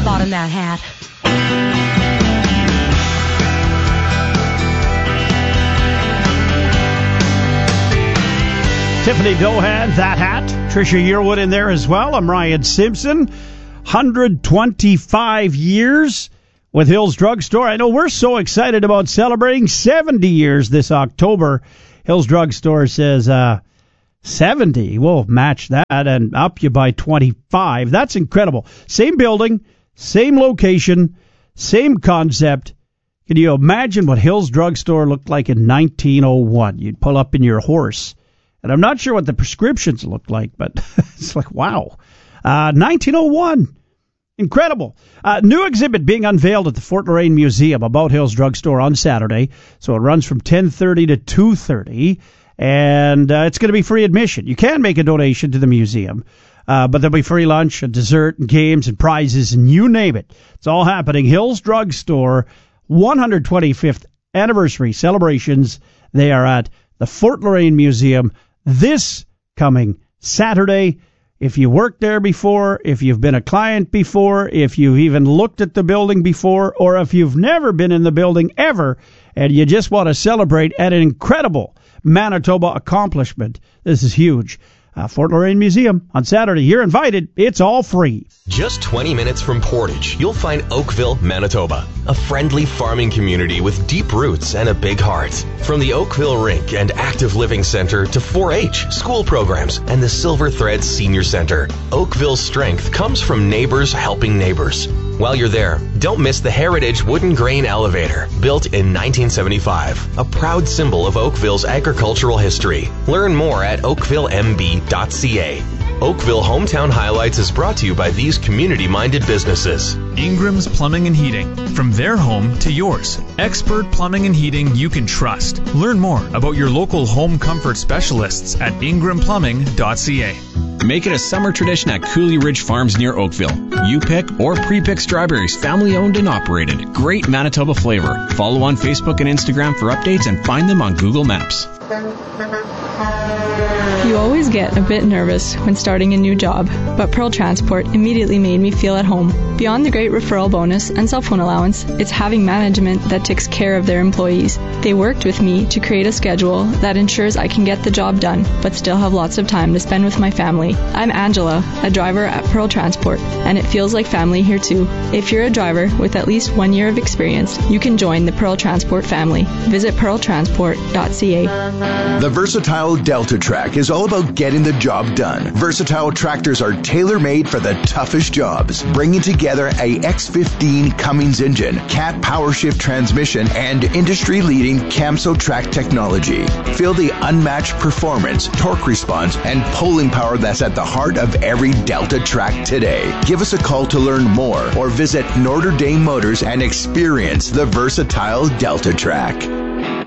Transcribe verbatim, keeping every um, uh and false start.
bought him that hat. Tiffany Dohan, that hat. Tricia Yearwood in there as well. I'm Ryan Simpson. one hundred twenty-five years with Hills Drug Store. I know we're so excited about celebrating seventy years this October. Hills Drug Store says uh, seventy. We'll match that and up you by twenty-five. That's incredible. Same building, same location, same concept. Can you imagine what Hills Drug Store looked like in nineteen oh one? You'd pull up in your horse. And I'm not sure what the prescriptions look like, but it's like, wow. Uh, nineteen oh one. Incredible. Uh, new exhibit being unveiled at the Fort Loraine Museum about Hills Drug Store on Saturday. So it runs from ten thirty to two thirty. And uh, it's going to be free admission. You can make a donation to the museum. Uh, but there'll be free lunch and dessert and games and prizes and you name it. It's all happening. Hills Drug Store, one hundred twenty-fifth anniversary celebrations. They are at the Fort Loraine Museum this coming Saturday. If you worked there before, if you've been a client before, if you've even looked at the building before, or if you've never been in the building ever and you just want to celebrate at an incredible Manitoba accomplishment, this is huge. Uh, Fort Loraine Museum on Saturday. You're invited. It's all free. Just twenty minutes from Portage, you'll find Oakville, Manitoba, a friendly farming community with deep roots and a big heart. From the Oakville Rink and Active Living Center to four H, school programs, and the Silver Thread Senior Center, Oakville's strength comes from neighbors helping neighbors. While you're there, don't miss the Heritage Wooden Grain Elevator, built in nineteen seventy-five, a proud symbol of Oakville's agricultural history. Learn more at oakville m b dot c a. Oakville Hometown Highlights is brought to you by these community-minded businesses. Ingram's Plumbing and Heating. From their home to yours. Expert plumbing and heating you can trust. Learn more about your local home comfort specialists at ingram plumbing dot c a. Make it a summer tradition at Cooley Ridge Farms near Oakville. You pick or pre-pick strawberries, family owned and operated. Great Manitoba flavor. Follow on Facebook and Instagram for updates and find them on Google Maps. You always get a bit nervous when starting a new job, but Pearl Transport immediately made me feel at home. Beyond the great referral bonus and cell phone allowance, it's having management that takes care of their employees. They worked with me to create a schedule that ensures I can get the job done, but still have lots of time to spend with my family. I'm Angela, a driver at Pearl Transport, and it feels like family here too. If you're a driver with at least one year of experience, you can join the Pearl Transport family. Visit pearl transport dot c a. The versatile Delta Track is all about getting the job done. Versatile tractors are tailor-made for the toughest jobs, bringing together a X fifteen Cummins engine, Cat PowerShift transmission, and industry-leading Camso track technology. Feel the unmatched performance, torque response, and pulling power that's at the heart of every Delta Track today. Give us a call to learn more or visit Notre Dame Motors and experience the versatile Delta Track.